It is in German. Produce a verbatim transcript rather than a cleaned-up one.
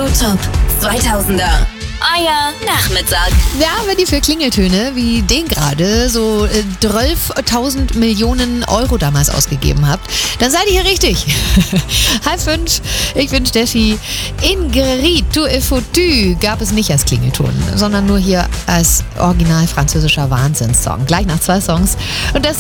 Top zweitausender. Euer Nachmittag. Ja, wenn ihr für Klingeltöne wie den gerade so äh, zwölftausend Millionen Euro damals ausgegeben habt, dann seid ihr hier richtig. Halb fünf, ich bin Steffi. Ingrid, tu et foutu gab es nicht als Klingelton, sondern nur hier als original französischer Wahnsinnssong. Gleich nach zwei Songs. Und das